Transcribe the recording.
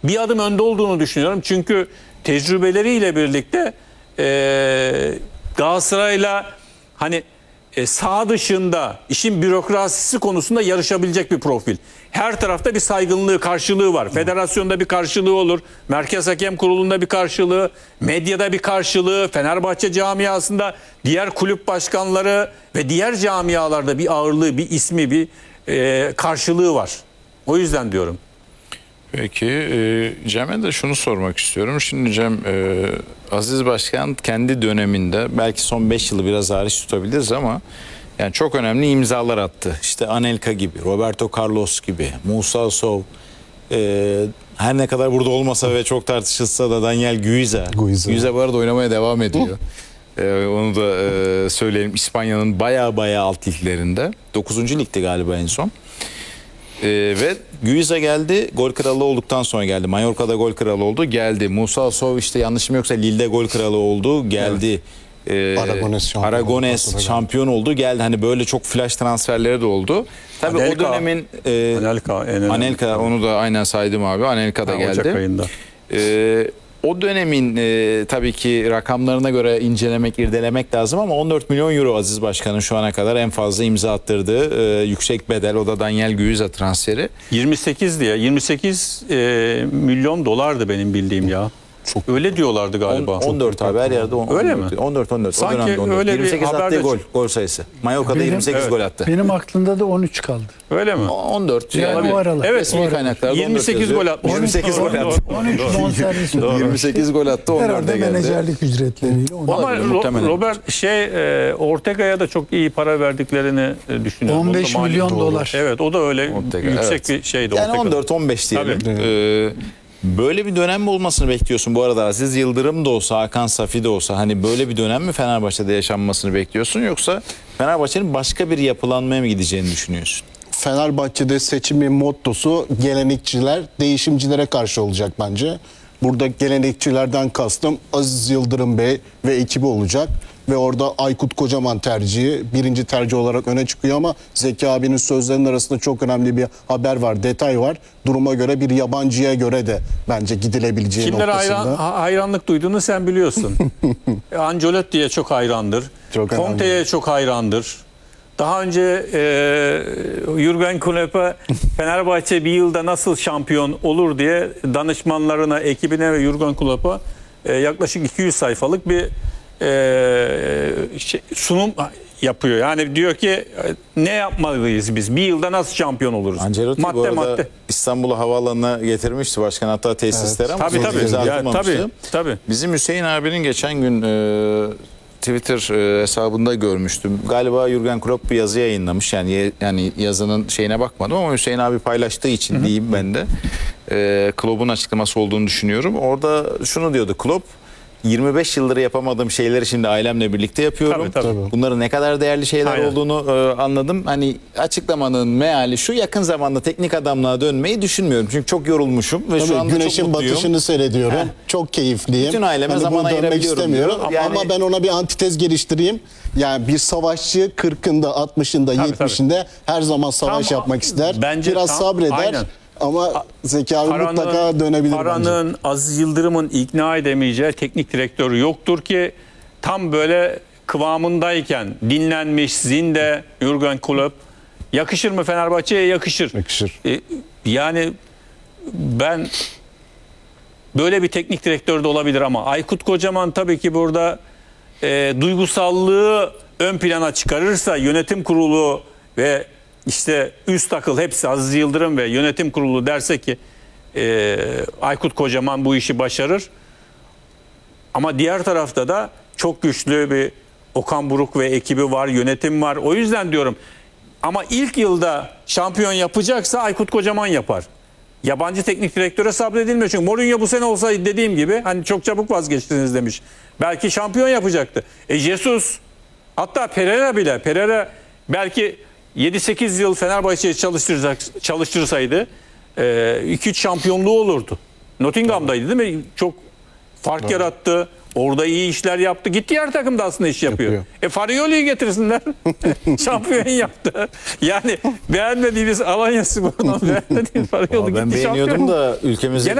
bir adım önde olduğunu düşünüyorum. Çünkü tecrübeleriyle birlikte Galatasaray'la hani sağ dışında işin bürokrasisi konusunda yarışabilecek bir profil. Her tarafta bir saygınlığı, karşılığı var. Federasyonda bir karşılığı olur. Merkez Hakem Kurulu'nda bir karşılığı, medyada bir karşılığı, Fenerbahçe camiasında diğer kulüp başkanları ve diğer camialarda bir ağırlığı, bir ismi, bir karşılığı var. O yüzden diyorum. Peki Cem'e de şunu sormak istiyorum. Şimdi Cem, Aziz Başkan kendi döneminde belki son 5 yılı biraz hariç tutabiliriz ama yani çok önemli imzalar attı. İşte Anelka gibi, Roberto Carlos gibi, Musa Sow, her ne kadar burada olmasa ve çok tartışılsa da Daniel Guiza. Guiza bu arada oynamaya devam ediyor. Onu da söyleyelim. İspanya'nın baya alt liglerinde. 9. ligde galiba en son. Ve Guiza geldi, gol kralı olduktan sonra geldi. Mallorca'da gol kralı oldu, geldi. Musa Sow işte yanlışım yoksa Lille'de gol kralı oldu, geldi. Evet. Aragones şampiyon oldu, geldi. Hani böyle çok flash transferleri de oldu. Tabii Anelka, o dönemin Anelka onu da aynen saydım abi. Anelka da geldi. Ocak ayında. O dönemin tabii ki rakamlarına göre incelemek, irdelemek lazım ama 14 milyon euro Aziz Başkan'ın şu ana kadar en fazla imza attırdığı yüksek bedel. O da Daniel Guiza transferi. 28 milyon dolardı benim bildiğim ya. Çok öyle diyorlardı galiba. 14 abi her yerde. Öyle mi? 14. Sanki öyle 28 bir attığı gol sayısı. Mallorca'da 28 gol attı. Benim aklımda da 13 kaldı. Öyle mi? 14. Yani o aralar. Evet, resmi kaynaklarda 28 gol atmış. 28 gol attı. 13 bonservis. 28 gol attı. 14'e Herhalde geldi. menajerlik ücretleriyle. Ama Robert Ortega'ya da çok iyi para verdiklerini düşünüyorum. 15 milyon dolar. Evet, o da öyle yüksek bir şeydi. Yani 14-15 diyelim. Böyle bir dönem mi olmasını bekliyorsun bu arada? Aziz Yıldırım da olsa, Hakan Safi de olsa hani böyle bir dönem mi Fenerbahçe'de yaşanmasını bekliyorsun, yoksa Fenerbahçe'nin başka bir yapılanmaya mı gideceğini düşünüyorsun? Fenerbahçe'de seçimin mottosu gelenekçiler değişimcilere karşı olacak bence. Burada gelenekçilerden kastım Aziz Yıldırım Bey ve ekibi olacak. Ve orada Aykut Kocaman tercihi birinci tercih olarak öne çıkıyor ama Zeki abinin sözlerinin arasında çok önemli bir haber var, detay var. Duruma göre bir yabancıya göre de bence gidilebileceği noktasında. Kimlere hayranlık duyduğunu sen biliyorsun. Ancelotti'ye çok hayrandır. Conte'ye çok hayrandır. Daha önce Jürgen Klopp'a Fenerbahçe bir yılda nasıl şampiyon olur diye danışmanlarına, ekibine ve Jürgen Klopp'a yaklaşık 200 sayfalık bir sunum yapıyor. Yani diyor ki ne yapmalıyız biz? Bir yılda nasıl şampiyon oluruz? Ancelotti bu arada İstanbul'a havaalanına getirmişti başkan, hatta tesisleri, ama tabii. Bizim Hüseyin abinin geçen gün Twitter hesabında görmüştüm. Galiba Jürgen Klopp bir yazı yayınlamış. Yani yazının şeyine bakmadım ama Hüseyin abi paylaştığı için diyeyim ben de. Klopp'un açıklaması olduğunu düşünüyorum. Orada şunu diyordu Klopp: 25 yıldır yapamadığım şeyleri şimdi ailemle birlikte yapıyorum. Tabii. Bunların ne kadar değerli şeyler olduğunu anladım. Hani açıklamanın meali şu: yakın zamanda teknik adamlığa dönmeyi düşünmüyorum. Çünkü çok yorulmuşum ve şu anda güneşin çok mutluyum. batışını seyrediyorum. Çok keyifliyim. Bütün aileme zaman ayırabiliyorum diyor. Ama ben ona bir antitez geliştireyim. Yani bir savaşçı 40'ında, 60'ında, 70'inde her zaman savaş yapmak ister. Bence biraz sabreder. Aynen. Ama Zeki abi mutlaka dönebilir bence. Aziz Yıldırım'ın ikna edemeyeceği teknik direktörü yoktur ki tam böyle kıvamındayken dinlenmiş, zinde Jürgen Klopp. Yakışır mı Fenerbahçe'ye? Yakışır. Yani ben böyle bir teknik direktör de olabilir ama Aykut Kocaman tabii ki burada duygusallığı ön plana çıkarırsa, yönetim kurulu ve İşte üst akıl hepsi, Aziz Yıldırım ve yönetim kurulu derse ki Aykut Kocaman bu işi başarır. Ama diğer tarafta da çok güçlü bir Okan Buruk ve ekibi var, yönetim var. O yüzden diyorum, ama ilk yılda şampiyon yapacaksa Aykut Kocaman yapar. Yabancı teknik direktöre sabredilmiyor. Çünkü Mourinho bu sene olsaydı dediğim gibi hani çok çabuk vazgeçtiniz demiş. Belki şampiyon yapacaktı. Jesus, hatta Pereira belki 7-8 yıl Fenerbahçe'yi çalıştırsaydı 2-3 şampiyonluğu olurdu. Nottingham'daydı değil mi? Çok fark yarattı. Orada iyi işler yaptı. Gitti yer takımda aslında iş yapıyor. Farioli'yi getirsinler. Şampiyon yaptı. Yani beğenmediğiniz Alanya Spor'dan beğenmediğiniz Farioli gitti. Ben beğeniyordum da ülkemizde